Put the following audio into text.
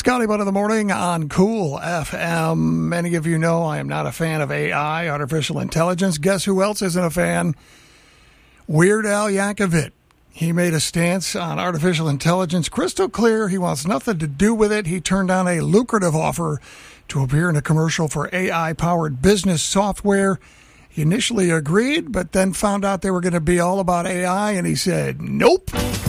Scotty Bud in the morning on Cool FM. Many of you know I am not a fan of AI, artificial intelligence. Guess who else isn't a fan? Weird Al Yankovic. He made a stance on artificial intelligence crystal clear. He wants nothing to do with it. He turned down a lucrative offer to appear in a commercial for AI-powered business software. He initially agreed, but then found out they were going to be all about AI, and he said, nope.